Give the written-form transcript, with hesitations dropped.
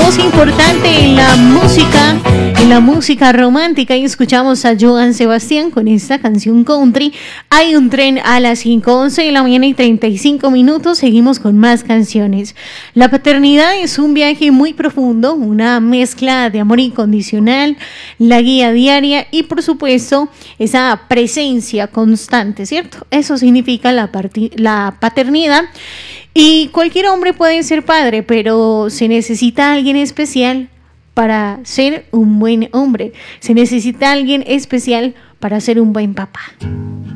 voz importante en la música romántica, y escuchamos a Joan Sebastián con esta canción country. Hay un tren a las 5:11 de la mañana y 35 minutos. Seguimos con más canciones. La paternidad es un viaje muy profundo, una mezcla de amor incondicional, la guía diaria y, por supuesto, esa presencia constante, ¿cierto? Eso significa la paternidad. Y cualquier hombre puede ser padre, pero se necesita alguien especial para ser un buen hombre. Se necesita alguien especial para ser un buen papá.